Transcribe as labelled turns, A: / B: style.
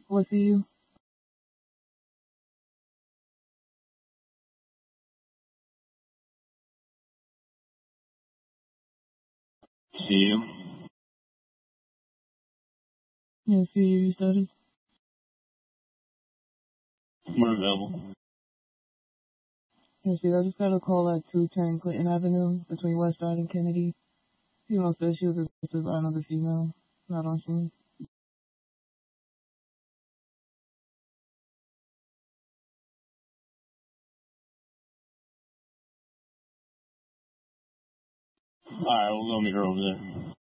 A: What see you?
B: See you.
A: Yeah, see you status.
B: We're available.
A: Yeah, see, I just got a call at 210 Clinton Avenue between West Side and Kennedy. Female said she was aggressive by another female. Not on scene.
B: Alright, we'll go meet her over there.